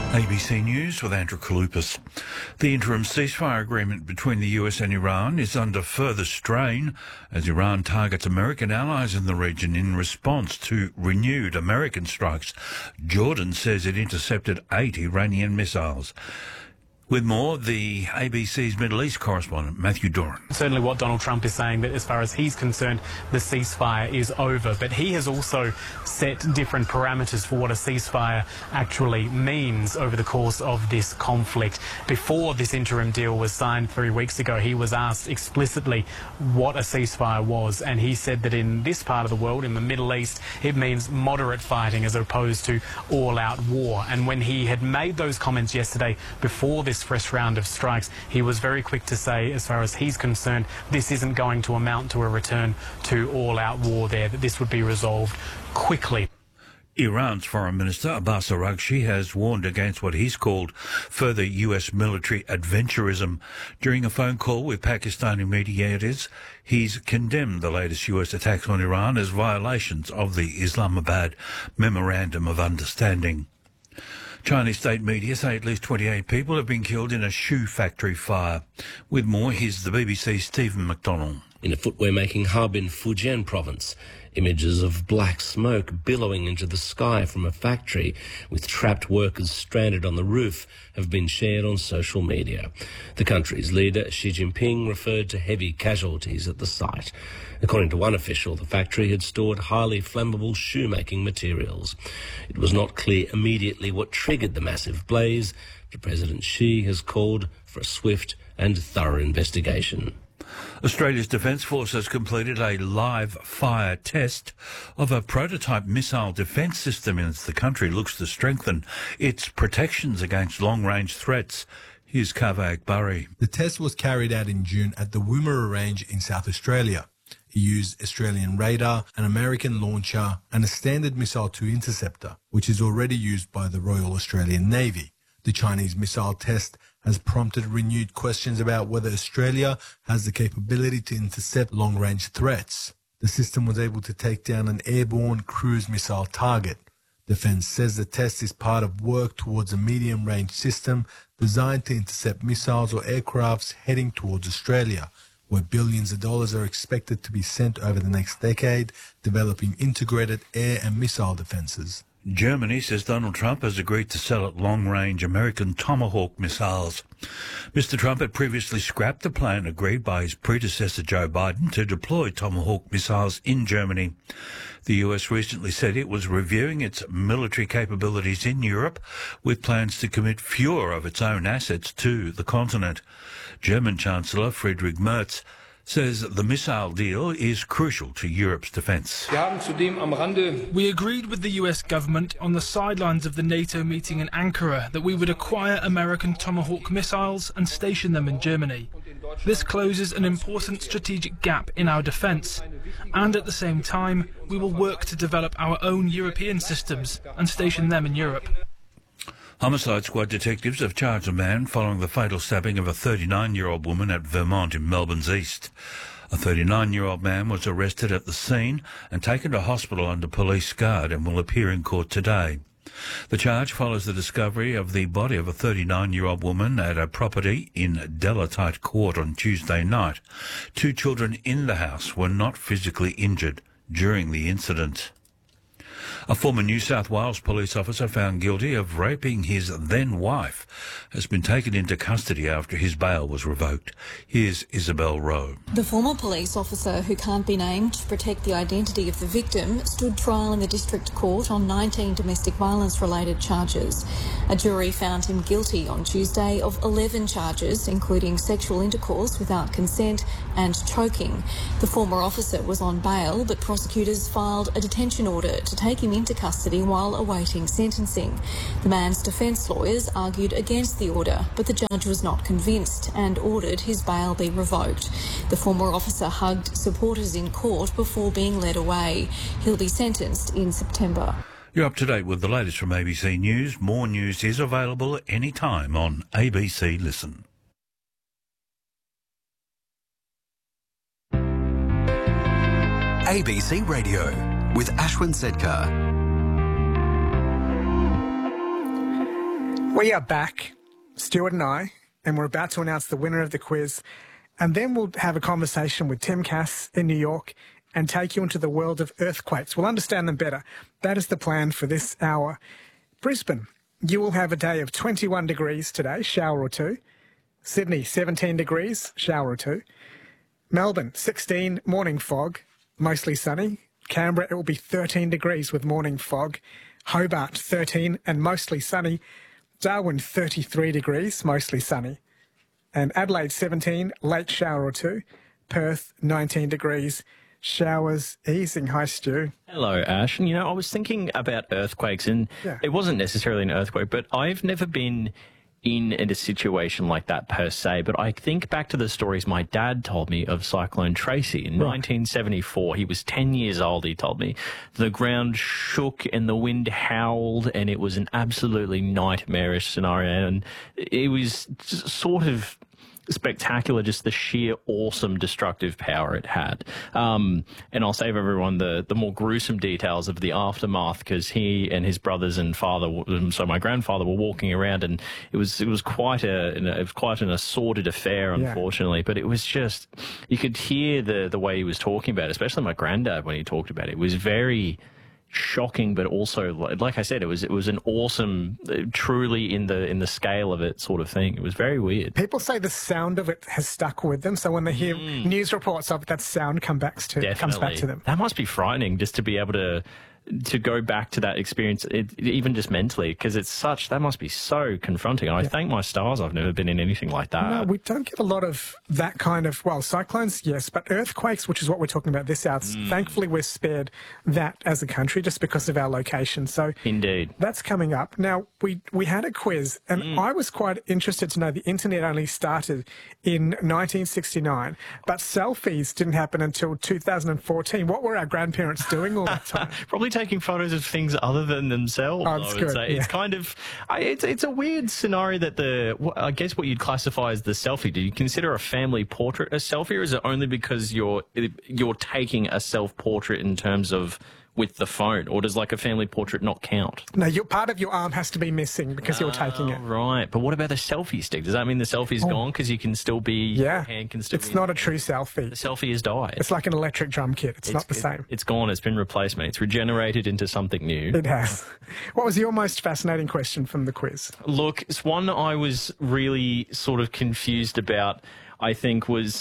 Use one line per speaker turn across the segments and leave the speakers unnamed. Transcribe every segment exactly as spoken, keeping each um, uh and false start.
A B C News with Andrew Kalupas. The interim ceasefire agreement between the U S and Iran is under further strain as Iran targets American allies in the region in response to renewed American strikes. Jordan says it intercepted eight Iranian missiles. With more, the A B C's Middle East correspondent, Matthew Doran.
Certainly what Donald Trump is saying, that as far as he's concerned, the ceasefire is over. But he has also set different parameters for what a ceasefire actually means over the course of this conflict. Before this interim deal was signed three weeks ago, he was asked explicitly what a ceasefire was. And he said that in this part of the world, in the Middle East, it means moderate fighting as opposed to all-out war. And when he had made those comments yesterday before this fresh round of strikes, he was very quick to say, as far as he's concerned, this isn't going to amount to a return to all-out war there, that this would be resolved quickly.
Iran's Foreign Minister Abbas Araghchi has warned against what he's called further U S military adventurism. During a phone call with Pakistani mediators, he's condemned the latest U S attacks on Iran as violations of the Islamabad Memorandum of Understanding. Chinese state media say at least twenty-eight people have been killed in a shoe factory fire. With more, here's the B B C's Stephen McDonald.
In a footwear-making hub in Fujian province, images of black smoke billowing into the sky from a factory with trapped workers stranded on the roof have been shared on social media. The country's leader, Xi Jinping, referred to heavy casualties at the site. According to one official, the factory had stored highly flammable shoemaking materials. It was not clear immediately what triggered the massive blaze, but President Xi has called for a swift and thorough investigation.
Australia's Defence Force has completed a live fire test of a prototype missile defence system as the country looks to strengthen its protections against long-range threats. Here's Kaveh Akbari.
The test was carried out in June at the Woomera Range in South Australia. It used Australian radar, an American launcher and a Standard Missile two interceptor, which is already used by the Royal Australian Navy. The Chinese missile test has prompted renewed questions about whether Australia has the capability to intercept long-range threats. The system was able to take down an airborne cruise missile target. Defence says the test is part of work towards a medium-range system designed to intercept missiles or aircrafts heading towards Australia, where billions of dollars are expected to be sent over the next decade, developing integrated air and missile defences.
Germany says Donald Trump has agreed to sell it long-range American Tomahawk missiles. Mister Trump had previously scrapped the plan agreed by his predecessor Joe Biden to deploy Tomahawk missiles in Germany. The U S recently said it was reviewing its military capabilities in Europe with plans to commit fewer of its own assets to the continent. German Chancellor Friedrich Merz says the missile deal is crucial to Europe's defence.
We agreed with the U S government on the sidelines of the NATO meeting in Ankara that we would acquire American Tomahawk missiles and station them in Germany. This closes an important strategic gap in our defence, and at the same time we will work to develop our own European systems and station them in Europe.
Homicide Squad detectives have charged a man following the fatal stabbing of a thirty-nine-year-old woman at Vermont in Melbourne's east. A thirty-nine-year-old man was arrested at the scene and taken to hospital under police guard and will appear in court today. The charge follows the discovery of the body of a thirty-nine-year-old woman at a property in Delatite Court on Tuesday night. Two children in the house were not physically injured during the incident. A former New South Wales police officer found guilty of raping his then-wife has been taken into custody after his bail was revoked. Here's Isabel Rowe.
The former police officer, who can't be named to protect the identity of the victim, stood trial in the district court on nineteen domestic violence-related charges. A jury found him guilty on Tuesday of eleven charges, including sexual intercourse without consent and choking. The former officer was on bail, but prosecutors filed a detention order to take him into custody while awaiting sentencing. The man's defence lawyers argued against the order, but the judge was not convinced and ordered his bail be revoked. The former officer hugged supporters in court before being led away. He'll be sentenced in September.
You're up to date with the latest from A B C News. More news is available anytime on A B C Listen.
A B C Radio with Ashwin Sedkar.
We are back, Stuart and I, and we're about to announce the winner of the quiz. And then we'll have a conversation with Tim Cass in New York and take you into the world of earthquakes. We'll understand them better. That is the plan for this hour. Brisbane, you will have a day of twenty-one degrees today, shower or two. Sydney, seventeen degrees, shower or two. Melbourne, sixteen, morning fog, mostly sunny. Canberra, it will be thirteen degrees with morning fog. Hobart, thirteen and mostly sunny. Darwin, thirty-three degrees, mostly sunny. And Adelaide, seventeen, late shower or two. Perth, nineteen degrees, showers easing. Hi, Stu.
Hello, Ash. And, you know, I was thinking about earthquakes, and
Yeah.
it wasn't necessarily an earthquake, but I've never been in a situation like that per se. But I think back to the stories my dad told me of Cyclone Tracy in
Right.
nineteen seventy-four. He was ten years old, he told me. The ground shook and the wind howled, and it was an absolutely nightmarish scenario. And it was just sort of spectacular, just the sheer awesome destructive power it had. Um, and I'll save everyone the, the more gruesome details of the aftermath, because he and his brothers and father, so my grandfather, were walking around, and it was it was quite a it was quite an assorted affair, unfortunately. Yeah. But it was just, you could hear the the way he was talking about it, especially my granddad when he talked about it. It was very shocking, but also, like I said, it was it was an awesome, truly in the in the scale of it sort of thing. It was very weird.
People say the sound of it has stuck with them, so when they hear
Mm.
news reports of it, that sound come back to,
Definitely.
comes back to them.
That must be frightening, just to be able to to go back to that experience, it, even just mentally, because it's such, that must be so confronting. I
Yeah.
thank my stars I've never been in anything like that.
No, we don't get a lot of that kind of, well, cyclones, yes, but earthquakes, which is what we're talking about this hour,
Mm.
thankfully we're spared that as a country just because of our location. So
Indeed.
that's coming up. Now, we, we had a quiz, and
Mm.
I was quite interested to know the internet only started in nineteen sixty-nine, but selfies didn't happen until two thousand fourteen. What were our grandparents doing all that time?
Probably taking photos of things other than themselves.
Oh, that's
I would
good,
say.
yeah.
It's kind of, I- it's it's a weird scenario that the, wh- I guess what you'd classify as the selfie. Do you consider a family portrait a selfie, or is it only because you're you're taking a self-portrait in terms of with the phone, or does like a family portrait not count?
No, your part of your arm has to be missing because you're taking it.
Right, but what about the selfie stick? Does that mean the selfie's
Oh.
gone because you can still be,
Yeah,
your hand can still
it's
be,
not a true selfie.
the selfie has died.
It's like an electric drum kit. It's, not the
it-
same.
It's gone. It's been replaced, mate. It's regenerated into something new.
It has. What was your most fascinating question from the quiz?
Look, it's one I was really sort of confused about. I think was,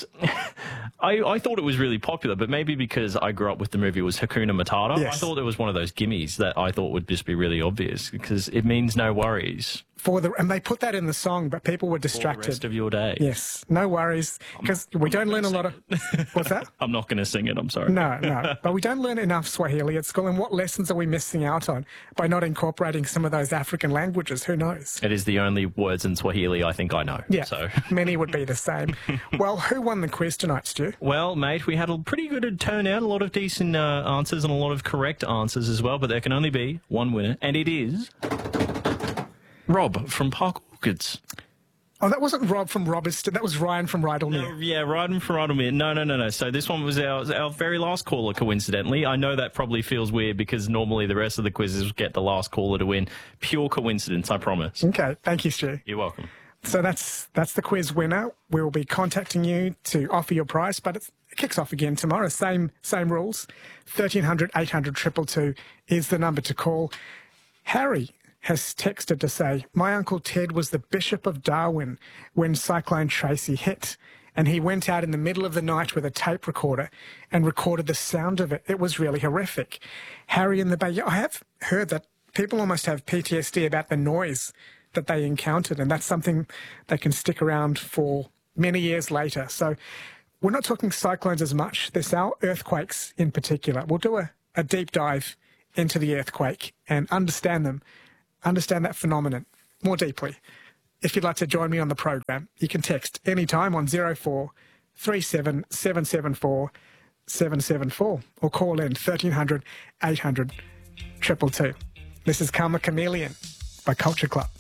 I, I thought it was really popular, but maybe because I grew up with the movie, it was Hakuna Matata.
Yes.
I thought it was one of those gimmies that I thought would just be really obvious, because it means no worries
For the and they put that in the song, but people were
for the
distracted.
rest of your day.
Yes, no worries, because we don't learn a lot of. What's that?
I'm not going to sing it. I'm sorry.
No, no, but we don't learn enough Swahili at school. And what lessons are we missing out on by not incorporating some of those African languages? Who knows?
It is the only words in Swahili I think I know.
Yeah,
So.
many would be the same. Well, who won the quiz tonight, Stu?
Well, mate, we had a pretty good turnout, a lot of decent uh, answers and a lot of correct answers as well, but there can only be one winner, and it is Rob from Park Orchids.
Oh, that wasn't Rob from Robertson. That was Ryan from Rydalmere.
No, yeah, Ryden from Rydalmere. No, no, no, no. So this one was our our very last caller, coincidentally. I know that probably feels weird because normally the rest of the quizzes get the last caller to win. Pure coincidence, I promise.
Okay, thank you, Stu.
You're welcome.
So that's that's the quiz winner. We will be contacting you to offer your prize, but it's, it kicks off again tomorrow. Same same rules. thirteen hundred, eight hundred, two two two is the number to call. Harry has texted to say, my Uncle Ted was the Bishop of Darwin when Cyclone Tracy hit, and he went out in the middle of the night with a tape recorder and recorded the sound of it. It was really horrific. Harry in the Bay, I have heard that people almost have P T S D about the noise that they encountered, and that's something that can stick around for many years later. So we're not talking cyclones as much this hour, earthquakes in particular. We'll do a, a deep dive into the earthquake and understand them, understand that phenomenon more deeply. If you'd like to join me on the program, you can text anytime on zero four three seven seven seven four seven seven four or call in thirteen hundred, eight hundred, two two two. This is Karma Chameleon by Culture Club.